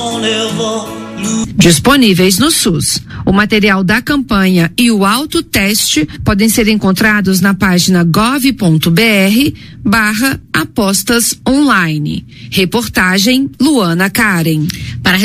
Disponíveis no SUS. O material da campanha e o autoteste podem ser encontrados na página gov.br/apostas online. Reportagem Luana Karen.